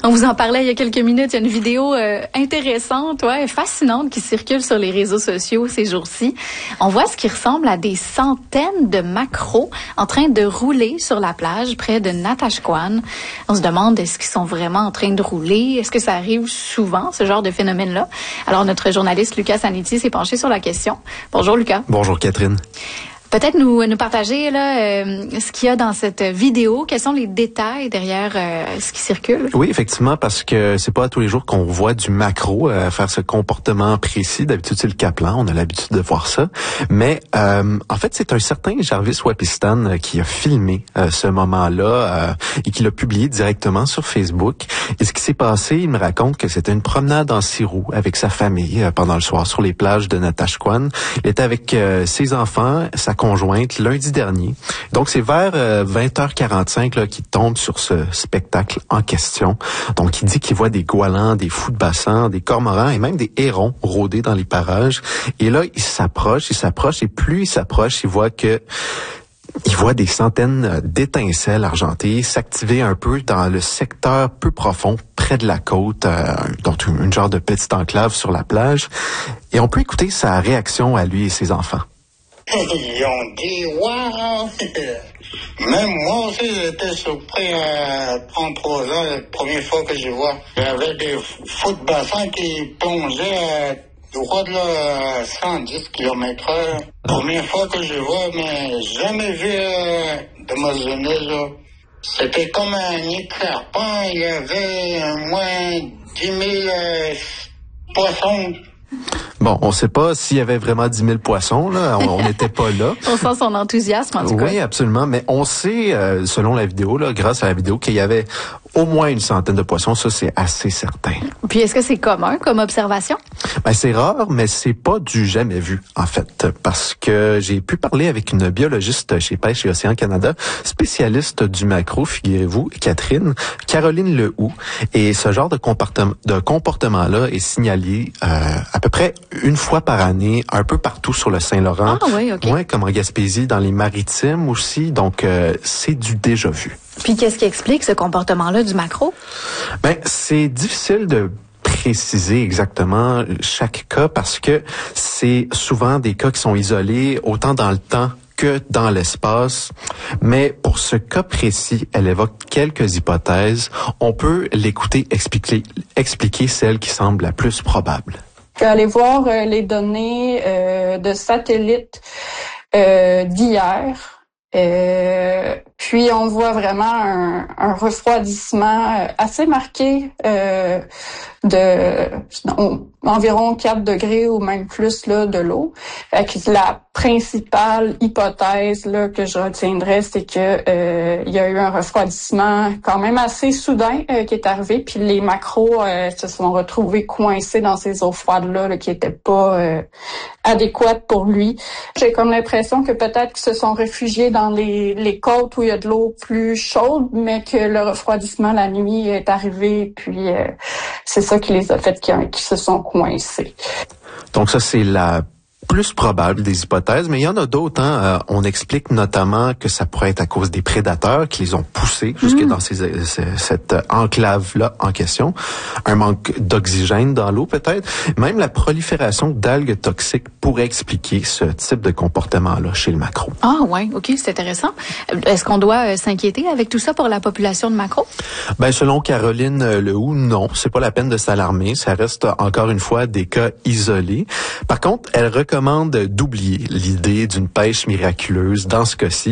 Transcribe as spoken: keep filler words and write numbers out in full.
On vous en parlait il y a quelques minutes. Il y a une vidéo euh, intéressante, ouais, fascinante qui circule sur les réseaux sociaux ces jours-ci. On voit ce qui ressemble à des centaines de maquereaux en train de rouler sur la plage près de Natashquan. On se demande, est-ce qu'ils sont vraiment en train de rouler? Est-ce que ça arrive souvent, ce genre de phénomène-là? Alors, notre journaliste Lucas Zanetti s'est penché sur la question. Bonjour, Lucas. Bonjour, Catherine. Peut-être nous, nous partager là euh, ce qu'il y a dans cette vidéo. Quels sont les détails derrière euh, ce qui circule? Oui, effectivement, parce que c'est pas tous les jours qu'on voit du maquereau euh, faire ce comportement précis. D'habitude, c'est le caplan. On a l'habitude de voir ça. Mais euh, en fait, c'est un certain Jarvis Wapistan euh, qui a filmé euh, ce moment-là euh, et qui l'a publié directement sur Facebook. Et ce qui s'est passé, il me raconte que c'était une promenade en six roues avec sa famille euh, pendant le soir sur les plages de Natashquan. Il était avec euh, ses enfants, sa conjointe lundi dernier. Donc, c'est vers euh, vingt heures quarante-cinq là, qu'il tombe sur ce spectacle en question. Donc, il dit qu'il voit des goélands, des fous de bassin, des cormorans et même des hérons rôder dans les parages. Et là, il s'approche, il s'approche et plus il s'approche, il voit que il voit des centaines d'étincelles argentées s'activer un peu dans le secteur peu profond, près de la côte, euh, donc une genre de petite enclave sur la plage. Et on peut écouter sa réaction à lui et ses enfants. Ils ont dit « Wow! » Même moi aussi, j'étais surpris à trente-trois ans, la première fois que je vois. Il y avait des fous de bassin qui plongeaient à droit de là, à cent dix kilomètres heure. Première fois que je vois, mais jamais vu euh, de ma jeunesse, là. C'était comme un nid serpent, il y avait au moins dix mille euh, poissons. Bon, on sait pas s'il y avait vraiment dix mille poissons, là. On n'était pas là. On sent son enthousiasme, en tout cas. Oui, absolument. Mais on sait, euh, selon la vidéo, là, grâce à la vidéo, qu'il y avait au moins une centaine de poissons. Ça, c'est assez certain. Puis, est-ce que c'est commun comme observation? Ben, c'est rare, mais c'est pas du jamais vu, en fait. Parce que j'ai pu parler avec une biologiste chez Pêche et Océan Canada, spécialiste du maquereau, figurez-vous, Catherine, Caroline Lehoux. Et ce genre de comportement, de comportement-là est signalé euh, à peu près une fois par année, un peu partout sur le Saint-Laurent. Ah oui, OK. Ouais, comme en Gaspésie, dans les Maritimes aussi. Donc, euh, c'est du déjà vu. Puis, qu'est-ce qui explique ce comportement-là du maquereau? Ben, c'est difficile de préciser exactement chaque cas parce que c'est souvent des cas qui sont isolés autant dans le temps que dans l'espace. Mais pour ce cas précis, elle évoque quelques hypothèses. On peut l'écouter expliquer, expliquer celle qui semble la plus probable. Je vais aller voir euh, les données euh, de satellites euh, d'hier. Euh, puis on voit vraiment un, un refroidissement assez marqué euh, de on, environ quatre degrés ou même plus là de l'eau. Fait que la principale hypothèse là que je retiendrai, c'est que euh, il y a eu un refroidissement quand même assez soudain euh, qui est arrivé, puis les maquereaux euh, se sont retrouvés coincés dans ces eaux froides là, là qui étaient pas euh, adéquates pour lui. J'ai comme l'impression que peut-être qu'ils se sont réfugiés dans les, les côtes où il y a de l'eau plus chaude, mais que le refroidissement la nuit est arrivé, puis euh, c'est ça qui les a fait qui, qui se sont coincés. Donc ça, c'est la plus probable des hypothèses, mais il y en a d'autres. Hein. Euh, on explique notamment que ça pourrait être à cause des prédateurs qui les ont poussés jusque mmh. dans ces, ces, cette enclave-là en question. Un manque d'oxygène dans l'eau peut-être. Même la prolifération d'algues toxiques pourrait expliquer ce type de comportement-là chez le maquereau. Ah ouais, ok, c'est intéressant. Est-ce qu'on doit euh, s'inquiéter avec tout ça pour la population de maquereaux? Ben selon Caroline Lehoux, non, c'est pas la peine de s'alarmer. Ça reste encore une fois des cas isolés. Par contre, elle recommande d'oublier l'idée d'une pêche miraculeuse dans ce cas-ci.